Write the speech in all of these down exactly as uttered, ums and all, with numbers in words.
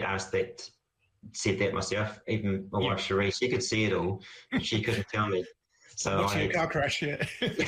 asked that, said that myself. Even my Yeah. wife Cherie, she could see it all, but she couldn't tell me. So Watching I, a car crash, yeah.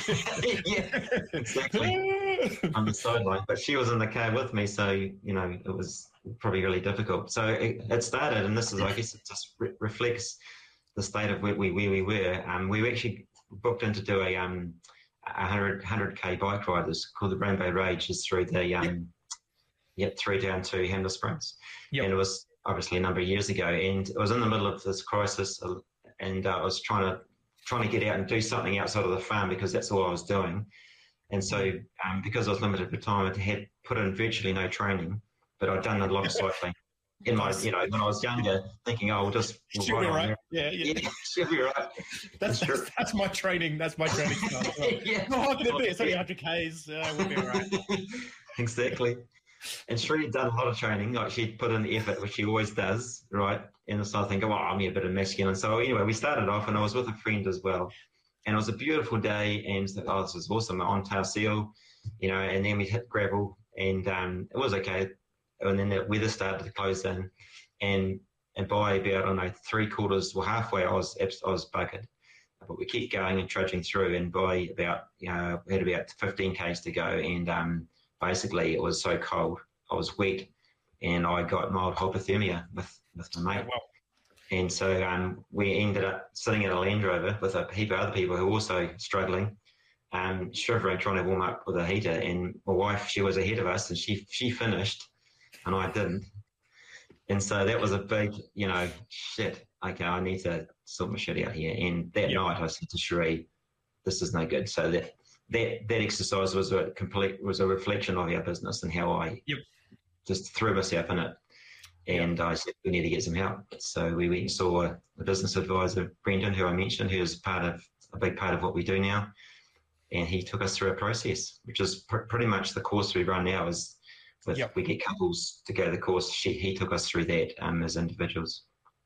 yeah, exactly, on the sideline. But she was in the car with me, so you know it was probably really difficult. So it, it started, and this is, I guess, it just re- reflects the state of where we where we were. Um, we were actually booked in to do a um a hundred hundred k bike ride. It's called the Rainbow Rage. Is through the um. Yep. Yep, through down to Hamler Springs. Yep. And it was obviously a number of years ago, and it was in the middle of this crisis, uh, and uh, I was trying to trying to get out and do something outside of the farm because that's all I was doing. And so, um, because I was limited for time, I had put in virtually no training, but I'd done a lot of cycling in my, you know, when I was younger, thinking, oh, we'll just we'll She'll be ride on right. there. Yeah, yeah. Yeah, she'll be right. That's, that's, that's my training. That's my training style as well. Yeah. How hard can it be? It's only one hundred Ks. Uh, we'll be all right. Exactly. And Sri had done a lot of training, like she'd put in the effort, which she always does, right? And so I think, oh, I'm a bit of masculine. So anyway, we started off, and I was with a friend as well. And it was a beautiful day, and oh, this was awesome, on tail seal, you know, and then we hit gravel, and um, it was okay. And then the weather started to close in, and and by about, I don't know, three quarters, well, halfway, I was I was buggered. But we kept going and trudging through, and by about, you know, we had about fifteen Ks to go, and um, basically it was so cold, I was wet, and I got mild hypothermia with, with my mate. Oh, wow. And so um, we ended up sitting in a Land Rover with a heap of other people who were also struggling, um, shivering, trying to warm up with a heater. And my wife, she was ahead of us, and she she finished, and I didn't. And so that was a big, you know, shit, okay, I need to sort my shit out here. And that yep. night I said to Cherie, this is no good. So that that that exercise was a complete, was a reflection of our business and how I yep. just threw myself in it. And yep. I said, we need to get some help. So we went and saw the business advisor, Brendan, who I mentioned, who is part of a big part of what we do now. And he took us through a process, which is pr- pretty much the course we run now. Is with, yep. we get couples to go to the course. She, he took us through that um, as individuals.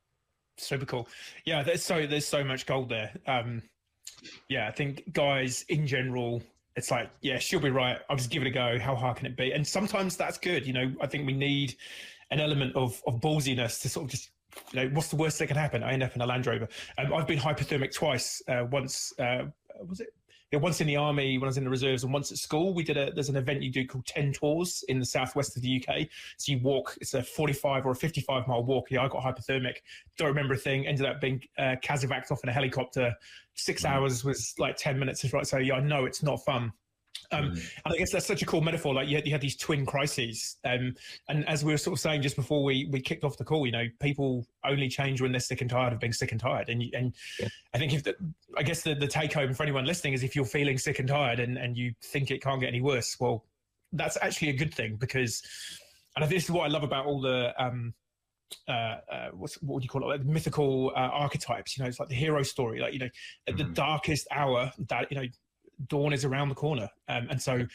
Super cool. Yeah, there's so there's so much gold there. Um, yeah, I think guys in general, it's like, yeah, she'll be right. I'll just give it a go. How hard can it be? And sometimes that's good. You know, I think we need an element of of ballsiness to sort of just, you know, what's the worst that can happen? I end up in a Land Rover. Um, I've been hypothermic twice. Uh, once, uh, was it? Yeah, once in the army when I was in the reserves, and once at school. We did a there's an event you do called ten Tours in the southwest of the U K. So you walk, it's a forty-five or a fifty-five mile walk. Yeah, I got hypothermic. Don't remember a thing. Ended up being uh, casevaced off in a helicopter. Six mm. hours was like ten minutes. Right. So yeah, I know it's not fun. Um, mm. And I guess that's such a cool metaphor. Like you had, you had these twin crises. Um, and as we were sort of saying just before we, we kicked off the call, you know, people only change when they're sick and tired of being sick and tired. And and yeah. I think if the, I guess the, the take home for anyone listening is if you're feeling sick and tired and, and you think it can't get any worse, well, that's actually a good thing because, and I think this is what I love about all the, um, uh, uh, what's, what would you call it? Like mythical uh, archetypes, you know, it's like the hero story, like, you know, at mm. the darkest hour that, you know, dawn is around the corner. Um, and so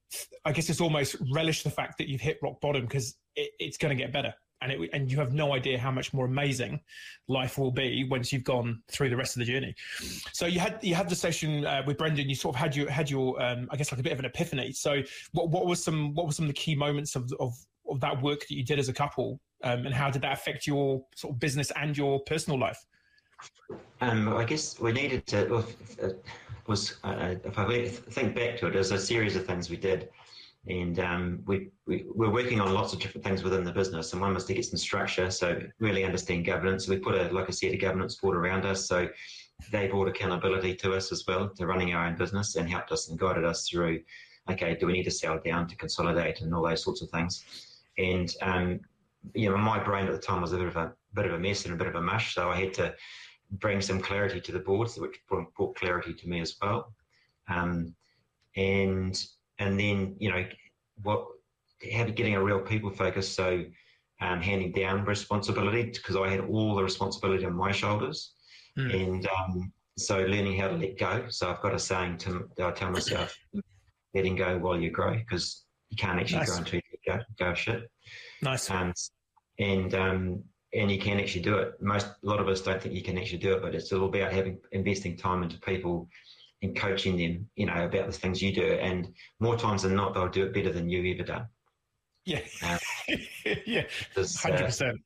I guess it's almost relish the fact that you've hit rock bottom because it, it's going to get better. And it, and you have no idea how much more amazing life will be once you've gone through the rest of the journey. So you had you had the session uh, with Brendan. You sort of had your had your um, I guess like a bit of an epiphany. So what what was some what were some of the key moments of of, of that work that you did as a couple, um, and how did that affect your sort of business and your personal life? Um, I guess we needed to. Uh, was uh, if I think back to it, there's a series of things we did, and um, we, we we're working on lots of different things within the business. And one was to get some structure, so really understand governance. So we put a like I said a governance board around us, so they brought accountability to us as well to running our own business and helped us and guided us through. Okay, do we need to sell down to consolidate and all those sorts of things? And um, you know, my brain at the time was a bit of a bit of a mess and a bit of a mush, so I had to bring some clarity to the board, which brought clarity to me as well. Um, and and then, you know, what having getting a real people focus, so um, handing down responsibility because I had all the responsibility on my shoulders. Mm. And um, so learning how to let go. So I've got a saying to I tell myself, letting go while you grow, because you can't actually nice. grow until you let go, go shit. Nice. Um, and um, and you can actually do it. Most, a lot of us don't think you can actually do it, but it's all about having, investing time into people and coaching them, you know, about the things you do. And more times than not, they'll do it better than you've ever done. Yeah. Um, yeah. one hundred percent.